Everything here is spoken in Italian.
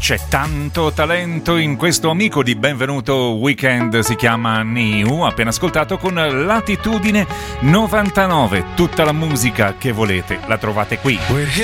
C'è tanto talento in questo amico di Benvenuto Weekend, si chiama Niu, appena ascoltato con Latitudine 99. Tutta la musica che volete la trovate qui.